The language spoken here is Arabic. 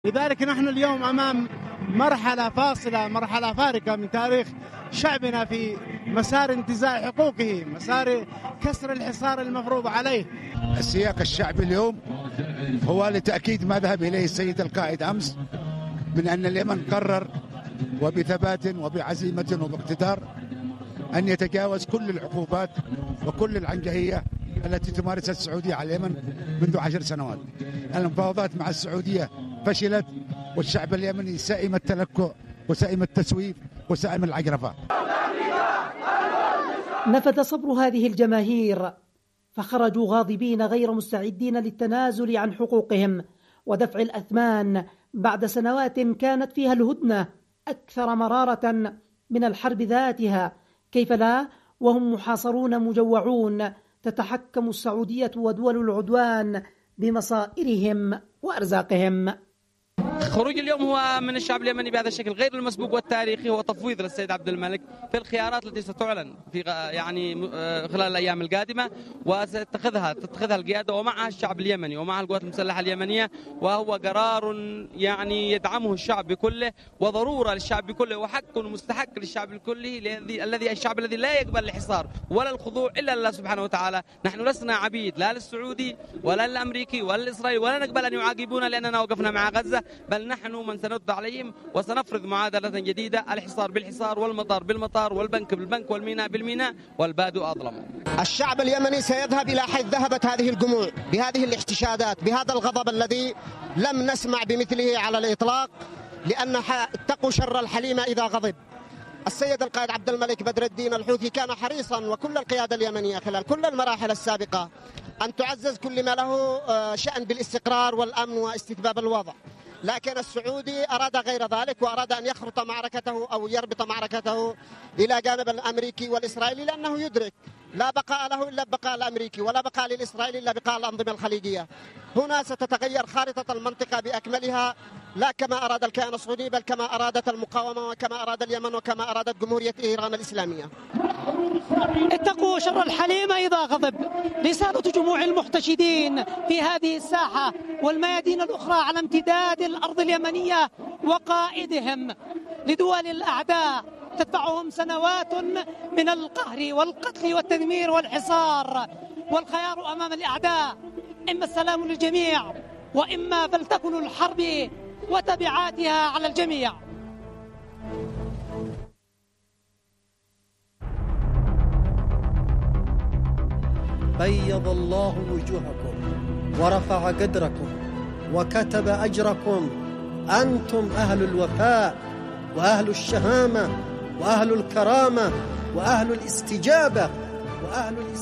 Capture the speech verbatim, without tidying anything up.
لذلك نحن اليوم أمام مرحلة فاصلة، مرحلة فارقة من تاريخ شعبنا في مسار انتزاع حقوقه، مسار كسر الحصار المفروض عليه. السياق الشعبي اليوم هو لتأكيد ما ذهب إليه السيد القائد أمس من أن اليمن قرر وبثبات وبعزيمة وباقتدار أن يتجاوز كل العقوبات وكل العنجهية التي تمارسها السعودية على اليمن منذ عشر سنوات. المفاوضات مع السعودية فشلت، والشعب اليمني سائم التلكؤ وسائم التسويف وسائم العجرفة. نفد صبر هذه الجماهير فخرجوا غاضبين غير مستعدين للتنازل عن حقوقهم ودفع الأثمان بعد سنوات كانت فيها الهدنة أكثر مرارة من الحرب ذاتها. كيف لا وهم محاصرون مجوعون تتحكم السعودية ودول العدوان بمصائرهم وأرزاقهم. خروج اليوم هو من الشعب اليمني بهذا الشكل غير المسبوق والتاريخي هو تفويض للسيد عبد الملك في الخيارات التي ستعلن في يعني خلال الأيام القادمة، وستتخذها تتخذها القيادة ومعها الشعب اليمني ومعها القوات المسلحة اليمنية، وهو قرار يعني يدعمه الشعب بكله وضرورة للشعب بكله وحق مستحق للشعب الكلي الذي الذي الشعب الذي لا يقبل الحصار ولا الخضوع إلا لله سبحانه وتعالى. نحن لسنا عبيد لا للسعودي ولا للأمريكي ولا للإسرائيلي، ولا نقبل أن يعاقبونا لأننا وقفنا مع غزة، بل نحن من سنرد عليهم وسنفرض معادلة جديدة، الحصار بالحصار والمطار بالمطار والبنك بالبنك والميناء بالميناء والبادئ أظلم. الشعب اليمني سيذهب إلى حيث ذهبت هذه الجموع بهذه الاحتشادات، بهذا الغضب الذي لم نسمع بمثله على الإطلاق، لأن اتقوا شر الحليم إذا غضب. السيد القائد عبد الملك بدر الدين الحوثي كان حريصا وكل القيادة اليمنية خلال كل المراحل السابقة أن تعزز كل ما له شأن بالاستقرار والأمن واستتباب الوضع، لكن السعودي أراد غير ذلك وأراد أن يخرط معركته أو يربط معركته إلى جانب الأمريكي والإسرائيلي، لأنه يدرك لا بقاء له إلا بقاء الأمريكي ولا بقاء للإسرائيلي إلا بقاء الأنظمة الخليجية. هنا ستتغير خارطة المنطقة بأكملها، لا كما أراد الكيان السعودي بل كما أرادت المقاومة وكما أراد اليمن وكما أرادت جمهورية إيران الإسلامية. اتقوا شر الحليم إذا غضب. رسالة جموع المحتشدين في هذه الساحة والميادين الأخرى على امتداد الأرض اليمنية وقائدهم لدول الأعداء تتبعهم سنوات من القهر والقتل والتدمير والحصار، والخيار أمام الأعداء إما السلام للجميع وإما فلتكن الحرب وتبعاتها على الجميع. بيض الله وجوهكم ورفع قدركم وكتب أجركم، أنتم أهل الوفاء وأهل الشهامة وأهل الكرامة وأهل الاستجابة وأهل الاستجابة